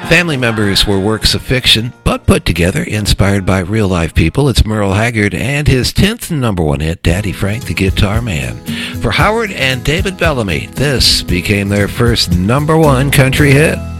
Family Members were works of fiction, but put together, inspired by real-life people. It's Merle Haggard and his 10th number one hit, Daddy Frank the Guitar Man. For Howard and David Bellamy, this became their first number one country hit.